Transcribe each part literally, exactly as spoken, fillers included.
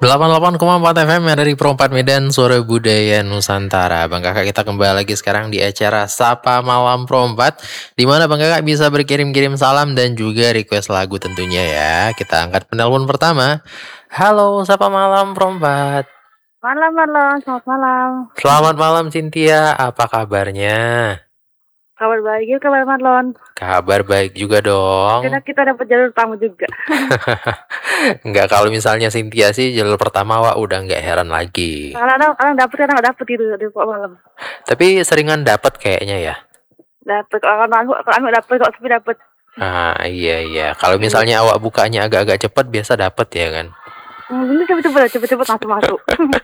delapan puluh delapan koma empat F M yang dari Pro empat Medan, Suara Budaya Nusantara. Bang Kakak, kita kembali lagi sekarang di acara Sapa Malam Pro empat, di mana Bang Kakak bisa berkirim-kirim salam dan juga request lagu tentunya ya. Kita angkat penelpon pertama. Halo, Sapa Malam Pro empat. Malam, malam, selamat malam. Selamat malam Cynthia, apa kabarnya? Kabar baik ya, kabar Marlon. Kabar baik juga dong. Kita kita dapat jalur tamu juga. Enggak, kalau misalnya Cynthia sih jalur pertama, wah udah nggak heran lagi. Kadang-kadang kadang dapet, kadang nggak dapet gitu di kok malam. Tapi seringan dapat kayaknya ya. Dapet, kalau anu kalau anu dapet, kok sepi dapet. Ah iya iya. Kalau misalnya awak bukanya agak-agak cepat biasa dapat ya kan. Hmm, ini cepet-cepet, cepet-cepet langsung masuk.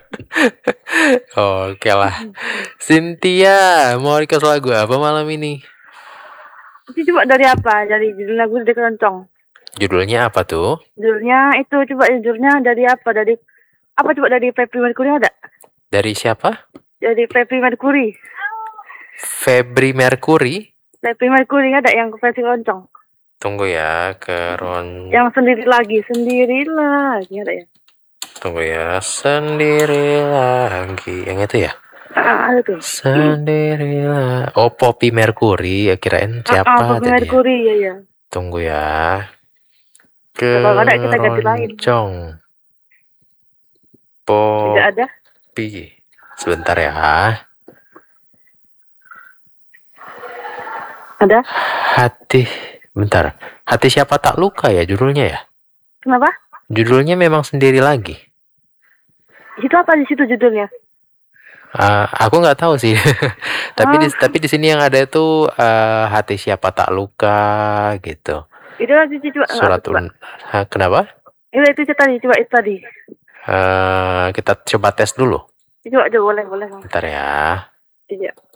Oke lah. Cynthia, mau request lagu apa malam ini? Ini coba dari apa? Dari judul lagu dari Keroncong. Judulnya apa tuh? Judulnya itu coba judulnya dari apa? Dari apa coba dari Febri Mercury ada? Dari siapa? Dari Febri Mercury. Febri Mercury. Febri Mercury ada yang versi Keroncong. Tunggu ya, Keron. Yang sendiri lagi, sendiri lagi ada ya. Tunggu ya, sendiri lagi. Yang itu ya? Ah, ada tuh. Sendiri lagi. Oh, Poppy Mercury. Ya, kirain siapa ah, ah, Poppy tadi? Mercury ya ya. Tunggu ya. Kalau ada kita ganti lain. Keroncong. Tidak ada. Poppy. Sebentar ya. Ada. Hati. Bentar. Hati siapa tak luka ya judulnya ya? Kenapa? Judulnya memang sendiri lagi. Itu apa di situ judulnya? Uh, aku nggak tahu sih. tapi oh. di tapi di sini yang ada itu uh, hati siapa tak luka gitu. Itu lagi coba. Surat un. Ha, kenapa? Itu itu tadi coba itu tadi. Uh, kita coba tes dulu. Coba aja boleh boleh. Bentar ya. Iya.